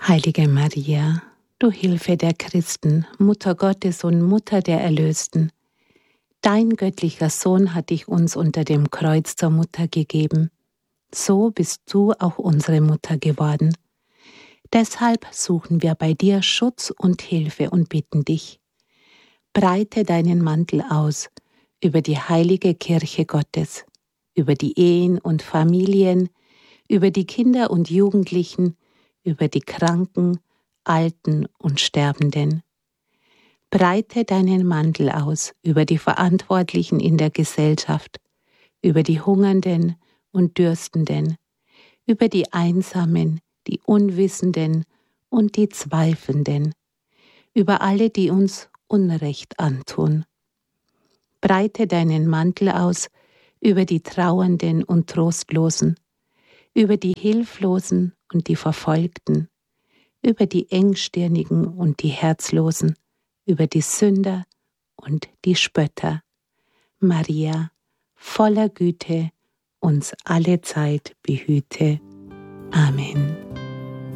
Heilige Maria, du Hilfe der Christen, Mutter Gottes und Mutter der Erlösten, dein göttlicher Sohn hat dich uns unter dem Kreuz zur Mutter gegeben. So bist du auch unsere Mutter geworden. Deshalb suchen wir bei dir Schutz und Hilfe und bitten dich. Breite deinen Mantel aus über die heilige Kirche Gottes, über die Ehen und Familien, über die Kinder und Jugendlichen, über die Kranken, Alten und Sterbenden. Breite deinen Mantel aus über die Verantwortlichen in der Gesellschaft, über die Hungernden und Dürstenden, über die Einsamen, die Unwissenden und die Zweifelnden, über alle, die uns Unrecht antun. Breite deinen Mantel aus über die Trauernden und Trostlosen, über die Hilflosen und die Verfolgten, über die Engstirnigen und die Herzlosen, über die Sünder und die Spötter. Maria, voller Güte, uns alle Zeit behüte. Amen.